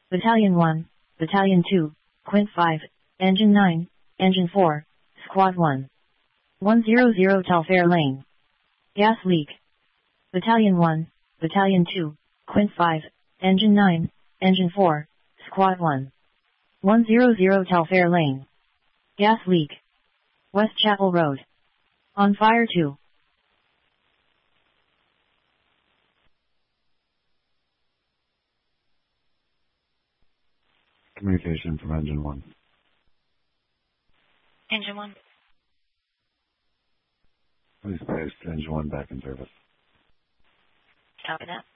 Battalion 1, Battalion 2, Quint 5, Engine 9, Engine 4, Squad 1. 100 Telfair Lane. Gas leak. Battalion 1, Battalion 2, Quint 5, Engine 9, Engine 4, Squad 1. 100 Telfair Lane. Gas leak. West Chapel Road. On fire 2. Communication from Engine 1. Engine 1. Please place Engine 1 back in service. Copy that.